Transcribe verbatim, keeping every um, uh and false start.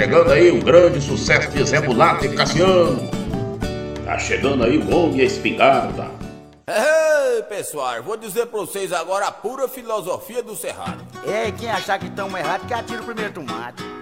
chegando aí o grande sucesso de Zé Mulato e Cassiano. Tá chegando aí o Homem e a Espingarda. Ei, pessoal, vou dizer pra vocês agora a pura filosofia do Cerrado. Ei, quem achar que estamos errados, que atira o primeiro tomate.